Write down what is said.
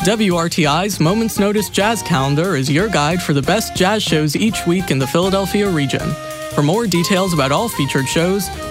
WRTI's Moments Notice Jazz Calendar is your guide for the best jazz shows each week in the Philadelphia region. For more details about all featured shows,